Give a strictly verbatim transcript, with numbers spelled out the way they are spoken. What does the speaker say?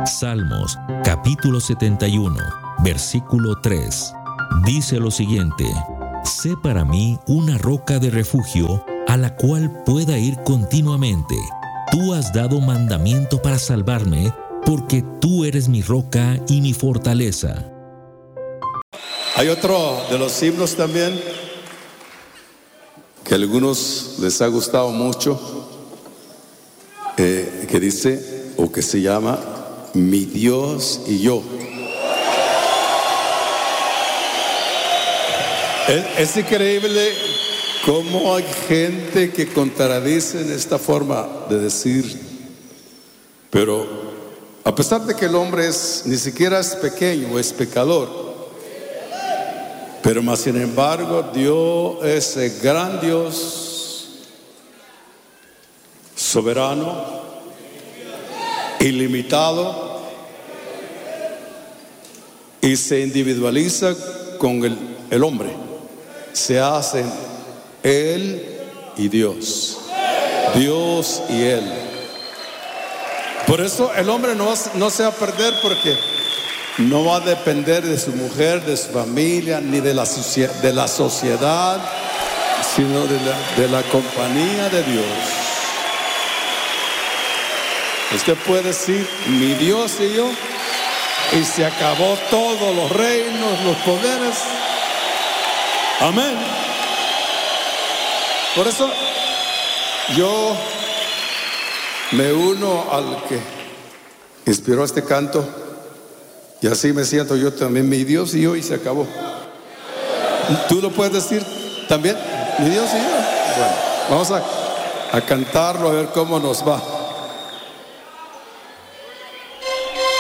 Salmos, capítulo setenta y uno, versículo tres. Dice lo siguiente: sé para mí una roca de refugio a la cual pueda ir continuamente. Tú has dado mandamiento para salvarme, porque tú eres mi roca y mi fortaleza. Hay otro de los himnos también que a algunos les ha gustado mucho, eh, que dice, o que se llama, Mi Dios y yo. Es, es increíble cómo hay gente que contradice en esta forma de decir, pero a pesar de que el hombre es, ni siquiera es pequeño, es pecador, pero más sin embargo Dios es el gran Dios, soberano, ilimitado, y se individualiza con el, el hombre. Se hace Él y Dios, Dios y Él. Por eso el hombre no, no se va a perder, porque no va a depender de su mujer, de su familia, ni de la, de la sociedad, sino de la, de la compañía de Dios. Usted puede decir, mi Dios y yo, y se acabó todos los reinos, los poderes. Amén. Por eso yo me uno al que inspiró este canto, y así me siento yo también, mi Dios y yo, y se acabó. ¿Tú lo puedes decir también? Mi Dios y yo. Bueno, vamos a, a cantarlo, a ver cómo nos va.